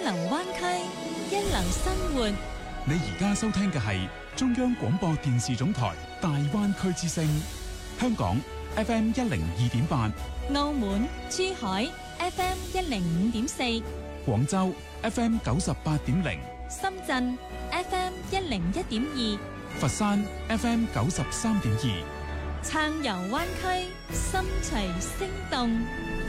流灣區，一流生活。 你而家收聽嘅係中央廣播電視總台大灣區之聲，香港 FM 102.8， 澳門、珠海 FM 105.4， 廣州 FM 98.0， 深圳 FM 101.2， 佛山 FM 93.2， 暢遊灣區，心隨聲動。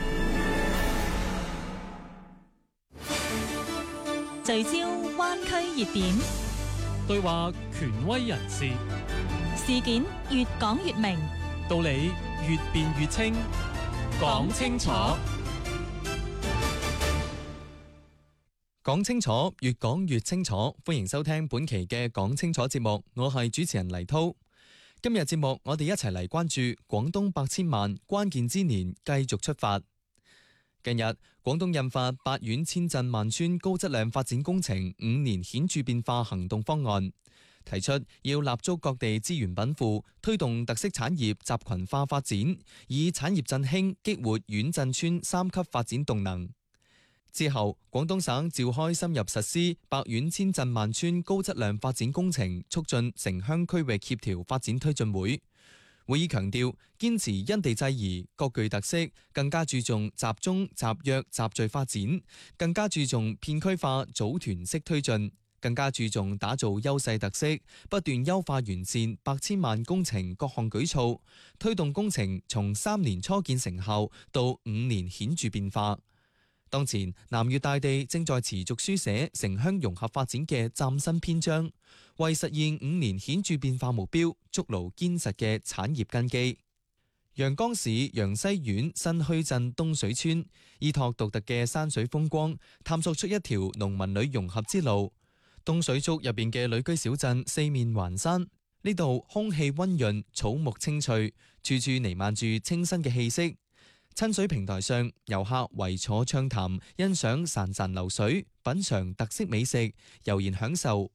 聚焦灣區熱點， 對話權威人士， 事件越講越明， 道理越辯越清，講清楚， 講清楚，越講越清楚。歡迎收聽本期嘅講清楚節目，我係主持人黎濤。今日節目我哋一齊嚟關注廣東百千萬關鍵之年繼續出發。近日，廣東印發8縣千鎮萬村高質量發展工程5年顯著變化行動方案，提出要立足各地資源稟賦，推動特色產業集群化發展，以產業振興激活縣鎮村3級發展動能。之後，廣東省召開深入實施8縣千鎮萬村高質量發展工程促進城鄉區域協調發展推進會。會議強調，堅持因地制宜、各具特色，更加注重集中、集約、集聚發展，更加注重片區化、組團式推進，更加注重打造優勢特色，不斷優化完善百千萬工程各項舉措，推動工程從3年初見成效到5年顯著變化。當前南粵大地正在持續書寫城鄉融合發展嘅嶄新篇章，為實現5年顯著變化目標築牢堅實嘅產業根基。陽江市陽西縣新墟鎮東水村依託獨特嘅山水風光，探索出一條農民女融合之路。東水竹入邊嘅旅居小鎮四面環山，呢度空氣溫潤，草木青翠，處處彌漫住清新嘅氣息。親水平台上，遊客圍坐暢談，欣賞潺潺流水，品嘗特色美食，悠然享受